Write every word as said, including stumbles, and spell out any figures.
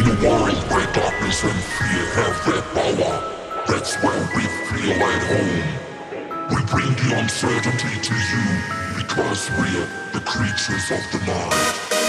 In a world where darkness and fear have their power, that's where we feel at home. We bring the uncertainty to you because we're the creatures of the night.